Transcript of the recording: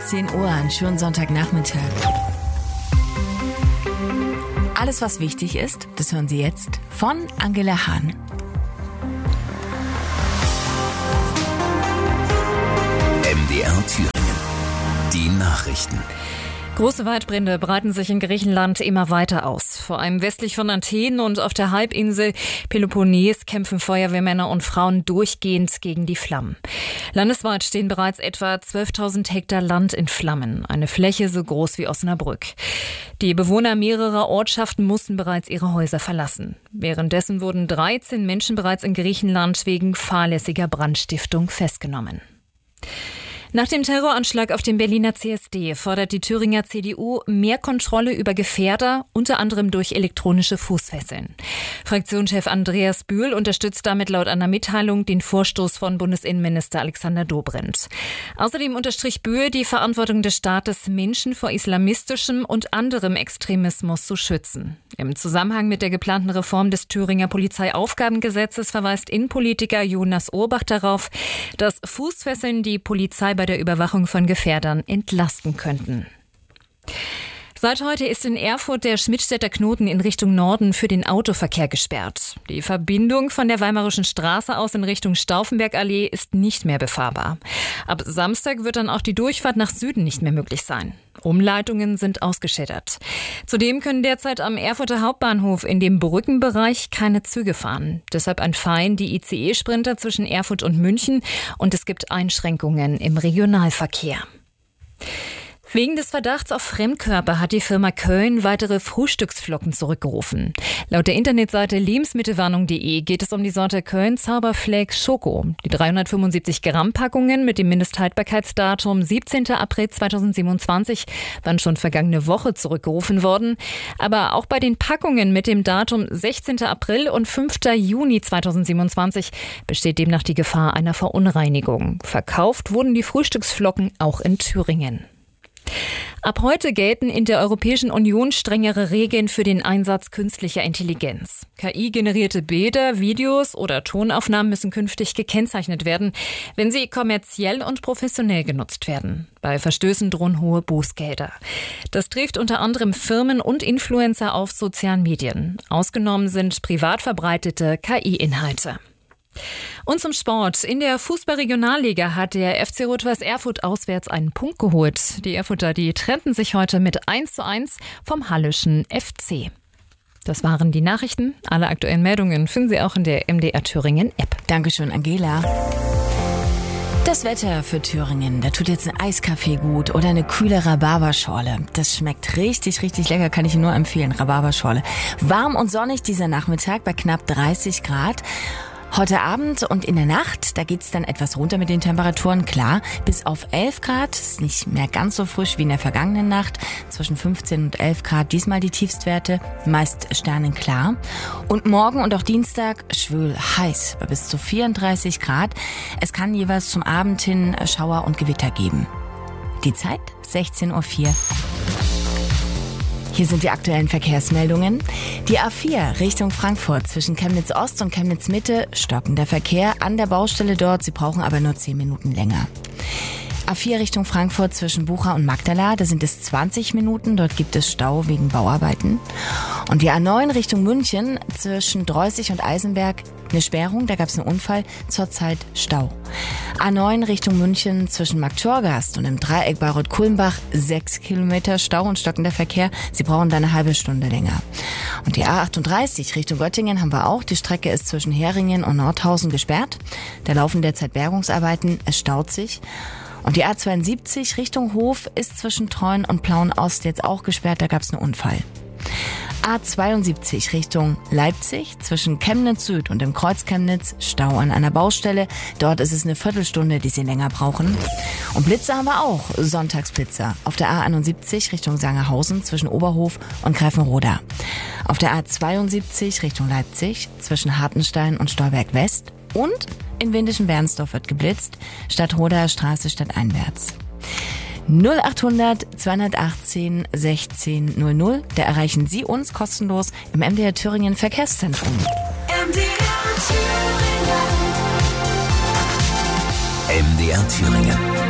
10 Uhr, einen schönen Sonntagnachmittag. Alles, was wichtig ist, das hören Sie jetzt von Angela Hahn. MDR Thüringen. Die Nachrichten. Große Waldbrände breiten sich in Griechenland immer weiter aus. Vor allem westlich von Athen und auf der Halbinsel Peloponnes kämpfen Feuerwehrmänner und Frauen durchgehend gegen die Flammen. Landesweit stehen bereits etwa 12.000 Hektar Land in Flammen, eine Fläche so groß wie Osnabrück. Die Bewohner mehrerer Ortschaften mussten bereits ihre Häuser verlassen. Währenddessen wurden 13 Menschen bereits in Griechenland wegen fahrlässiger Brandstiftung festgenommen. Nach dem Terroranschlag auf dem Berliner CSD fordert die Thüringer CDU mehr Kontrolle über Gefährder, unter anderem durch elektronische Fußfesseln. Fraktionschef Andreas Bühl unterstützt damit laut einer Mitteilung den Vorstoß von Bundesinnenminister Alexander Dobrindt. Außerdem unterstrich Bühl die Verantwortung des Staates, Menschen vor islamistischem und anderem Extremismus zu schützen. Im Zusammenhang mit der geplanten Reform des Thüringer Polizeiaufgabengesetzes verweist Innenpolitiker Jonas Urbach darauf, dass Fußfesseln die Polizei bei der Überwachung von Gefährdern entlasten könnten. Seit heute ist in Erfurt der Schmidtstädter Knoten in Richtung Norden für den Autoverkehr gesperrt. Die Verbindung von der Weimarischen Straße aus in Richtung Stauffenbergallee ist nicht mehr befahrbar. Ab Samstag wird dann auch die Durchfahrt nach Süden nicht mehr möglich sein. Umleitungen sind ausgeschildert. Zudem können derzeit am Erfurter Hauptbahnhof in dem Brückenbereich keine Züge fahren. Deshalb entfallen die ICE-Sprinter zwischen Erfurt und München und es gibt Einschränkungen im Regionalverkehr. Wegen des Verdachts auf Fremdkörper hat die Firma Köln weitere Frühstücksflocken zurückgerufen. Laut der Internetseite lebensmittelwarnung.de geht es um die Sorte Köln Zauberflakes Schoko. Die 375 Gramm Packungen mit dem Mindesthaltbarkeitsdatum 17. April 2027 waren schon vergangene Woche zurückgerufen worden. Aber auch bei den Packungen mit dem Datum 16. April und 5. Juni 2027 besteht demnach die Gefahr einer Verunreinigung. Verkauft wurden die Frühstücksflocken auch in Thüringen. Ab heute gelten in der Europäischen Union strengere Regeln für den Einsatz künstlicher Intelligenz. KI-generierte Bilder, Videos oder Tonaufnahmen müssen künftig gekennzeichnet werden, wenn sie kommerziell und professionell genutzt werden. Bei Verstößen drohen hohe Bußgelder. Das trifft unter anderem Firmen und Influencer auf sozialen Medien. Ausgenommen sind privat verbreitete KI-Inhalte. Und zum Sport. In der Fußball-Regionalliga hat der FC Rot-Weiß Erfurt auswärts einen Punkt geholt. Die Erfurter, die trennten sich heute mit 1:1 vom Hallischen FC. Das waren die Nachrichten. Alle aktuellen Meldungen finden Sie auch in der MDR Thüringen App. Dankeschön, Angela. Das Wetter für Thüringen, da tut jetzt ein Eiskaffee gut oder eine kühle Rhabarberschorle. Das schmeckt richtig, richtig lecker, kann ich Ihnen nur empfehlen, Rhabarberschorle. Warm und sonnig dieser Nachmittag bei knapp 30 Grad. Heute Abend und in der Nacht, da geht's dann etwas runter mit den Temperaturen, klar, bis auf 11 Grad, ist nicht mehr ganz so frisch wie in der vergangenen Nacht, zwischen 15 und 11 Grad, diesmal die Tiefstwerte, meist sternenklar. Und morgen und auch Dienstag schwül heiß, bei bis zu 34 Grad. Es kann jeweils zum Abend hin Schauer und Gewitter geben. Die Zeit 16:04 Uhr. Hier sind die aktuellen Verkehrsmeldungen. Die A4 Richtung Frankfurt zwischen Chemnitz Ost und Chemnitz Mitte, stockender Verkehr an der Baustelle dort. Sie brauchen aber nur 10 Minuten länger. A4 Richtung Frankfurt zwischen Bucha und Magdala, da sind es 20 Minuten. Dort gibt es Stau wegen Bauarbeiten. Und die A9 Richtung München zwischen Dreußig und Eisenberg, eine Sperrung, da gab es einen Unfall, zurzeit Stau. A9 Richtung München zwischen Marktschorgast und im Dreieck Bayreuth-Kulmbach 6 Kilometer Stau und stockender Verkehr. Sie brauchen da eine halbe Stunde länger. Und die A38 Richtung Göttingen haben wir auch. Die Strecke ist zwischen Heringen und Nordhausen gesperrt. Da laufen derzeit Bergungsarbeiten, es staut sich. Und die A72 Richtung Hof ist zwischen Treuen und Plauen-Ost jetzt auch gesperrt, da gab es einen Unfall. A72 Richtung Leipzig zwischen Chemnitz Süd und dem Kreuz Chemnitz, Stau an einer Baustelle. Dort ist es eine Viertelstunde, die Sie länger brauchen. Und Blitze haben wir auch, Sonntagsblitzer. Auf der A71 Richtung Sangerhausen zwischen Oberhof und Greifenroda. Auf der A72 Richtung Leipzig zwischen Hartenstein und Stolberg West. Und in Windischen-Bernsdorf wird geblitzt, Stadtroder Straße stadteinwärts. 0800 218 16 00. Da erreichen Sie uns kostenlos im MDR Thüringen Verkehrszentrum. MDR Thüringen.